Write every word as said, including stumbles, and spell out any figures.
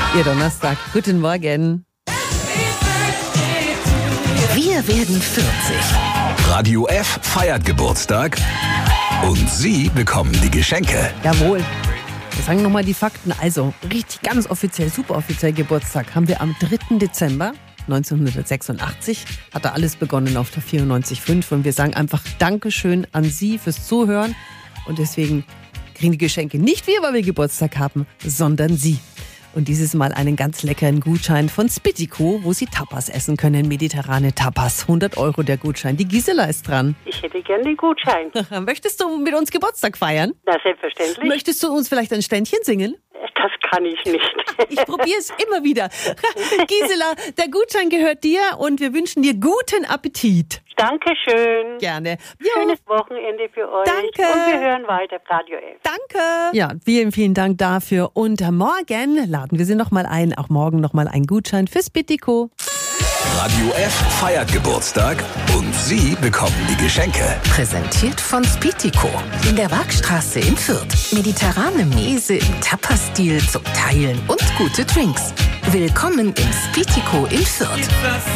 Ihr Donnerstag. Guten Morgen. Wir werden vierzig. Radio F feiert Geburtstag und Sie bekommen die Geschenke. Jawohl. Wir sagen nochmal die Fakten. Also, richtig ganz offiziell, super offiziell Geburtstag haben wir am dritten Dezember neunzehnhundertsechsundachtzig. Hat da alles begonnen auf der vierundneunzig Komma fünf. Und wir sagen einfach Dankeschön an Sie fürs Zuhören. Und deswegen kriegen die Geschenke nicht wir, weil wir Geburtstag haben, sondern Sie. Und dieses Mal einen ganz leckeren Gutschein von Spittico, wo Sie Tapas essen können. Mediterrane Tapas. hundert Euro der Gutschein. Die Gisela ist dran. Ich hätte gern den Gutschein. Möchtest du mit uns Geburtstag feiern? Na, selbstverständlich. Möchtest du uns vielleicht ein Ständchen singen? Das kann ich nicht. Ich probiere es immer wieder. Gisela, der Gutschein gehört dir und wir wünschen dir guten Appetit. Dankeschön. Gerne. Schönes Wochenende für euch. Danke. Und wir hören weiter Radio F. Danke. Ja, vielen, vielen Dank dafür. Und morgen laden wir Sie nochmal ein. Auch morgen nochmal ein Gutschein für Spittico. Radio F feiert Geburtstag und Sie bekommen die Geschenke. Präsentiert von Spittico. In der Waagstraße in Fürth. Mediterrane Mese im Tapas-Stil zum Teilen und gute Drinks. Willkommen im Spittico in Fürth.